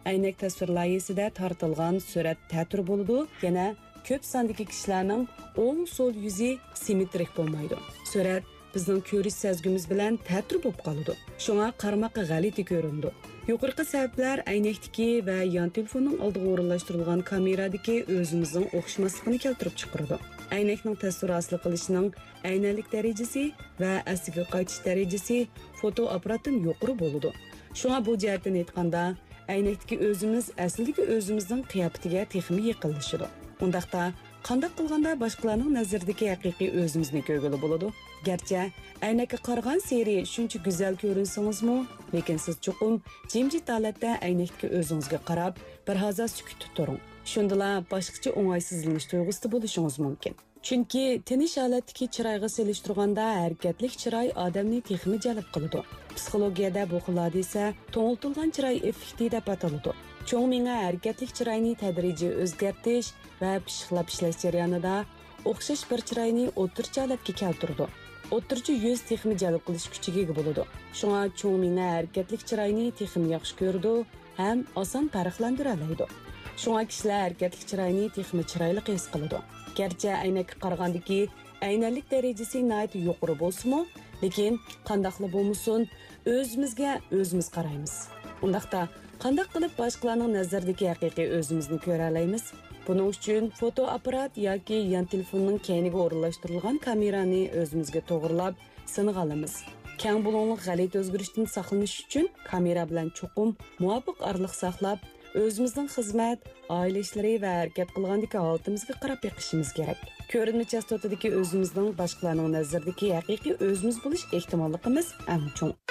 Aynak tasvir loyihasida tortilgan surat ta'tir bo'ladi, yana ko'p sondagi kishilarning o'ng so'l yuzi simmetrik bo'lmaydi. Surat bizning ko'rish sezgimiz bilan ta'tir bo'lib qoladi. Shunga qarmoqqa g'alati ko'rindi. Yuqorqi sabablar aynakdagi va yon telefonning oldiga o'rinlashtirilgan kameradagi o'zimizning o'xshashmasligini keltirib chiqaradi. Aynakning tasvir asli qilishining aynalik darajasi va asliga qaytish darajasi fotoapparatdan yuqori bo'ladi. Shunga bu jihatdan aytganda, aynakdagi o'zimiz aslidagi o'zimizning qiyofatiga texmi yaqinlashadi. Undaqda qanday qilganda boshqalarning nazaridagi haqiqiy o'zimizni ko'rgili bo'ladi. Garchi aynakka qarag'an seri shuncha go'zal ko'rinsangizmi, lekin siz chuqur jimjit holatda aynakdagi o'zingizga qarab, bir hazar sukut turing. Shundala boshqacha o'ng'aysizlanish tuyg'usida bo'lishingiz mumkin. Chunki tinish holatdagi chiroyga selishtirganda harakatlik chiroy odamni texmi jalb qiladi. Psixologiyada bu xillar esa to'ng'iltilgan chiroy effekti deb ataladi. Cho'ng miya harakatlik chiroyni tadrijiy o'zgartirish va pishiqlab ishlash jarayonida o'xshash bir chiroyni o'tircha holatga keltiradi. O'tircha yuz texmi jalb qilish kuchiga ega bo'ladi. Shunga cho'ng miya harakatlik chiroyni texmi yaxshi ko'radi ham oson farqlantira oladi. Shunga kishilar harakatlik chiroyni texmi chiroyli his qiladi. Garchi aynakka qaragandagi aynalik darajasi nihoyat yuqori bo'lsa-mu, lekin qandaqli bo'lmasin, o'zimizga o'zimiz qaraymiz. Undaqda qanday qilib boshqalarning nazaridagi haqiqiy o'zimizni ko'ra olamiz? Buning uchun fotoapparat yoki yon telefonning keyniga o'rinlashtirilgan kamerani o'zimizga to'g'rilab sinib olamiz. Keng bo'lonliq g'alati o'zgarishdan saqlanish uchun kamera bilan cho'qim muvofiq oraliq saqlab, o'zimizning xizmat, oila ishlari va harakat qilgandagi holatimizga qarab beqishimiz kerak. Ko'rinma chastotadagi o'zimizning boshqalarning nazaridagi haqiqiy o'zimiz bo'lish ehtimolligimiz eng chong.